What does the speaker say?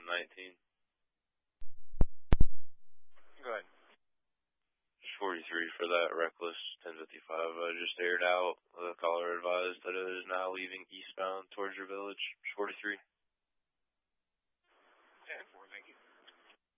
19. Go ahead. 43 for that reckless 1055. I just aired out. The caller advised that it is now leaving eastbound towards your village. 43.